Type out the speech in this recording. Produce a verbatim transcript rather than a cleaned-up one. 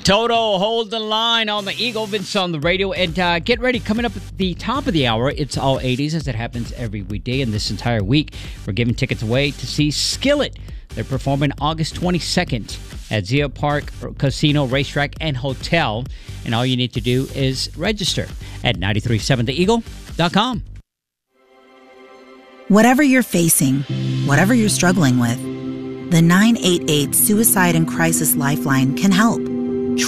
Toto, hold the line on the Eagle. Vince on the radio. And uh, get ready. Coming up at the top of the hour, it's all eighties as it happens every weekday. And this entire week, we're giving tickets away to see Skillet. They're performing August twenty-second at Zia Park Casino, Racetrack, and Hotel. And all you need to do is register at nine three seven the eagle dot com. Whatever you're facing, whatever you're struggling with, the nine eight eight Suicide and Crisis Lifeline can help.